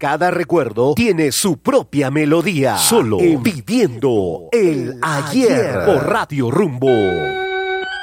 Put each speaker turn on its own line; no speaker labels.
Cada recuerdo tiene su propia melodía. Solo en Viviendo el Ayer por Radio Rumbo.